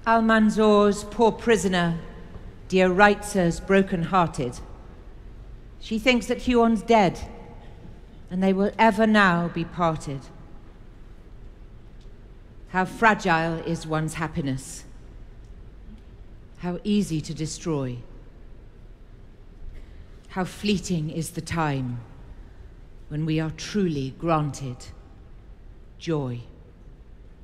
Almanzor's poor prisoner, dear Reitzer's broken-hearted. She thinks that Huon's dead, and they will ever now be parted. How fragile is one's happiness. How easy to destroy. How fleeting is the time when we are truly granted joy.